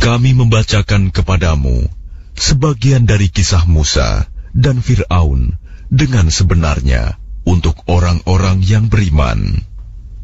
Kami membacakan kepadamu sebagian dari kisah Musa dan Fir'aun dengan sebenarnya untuk orang-orang yang beriman.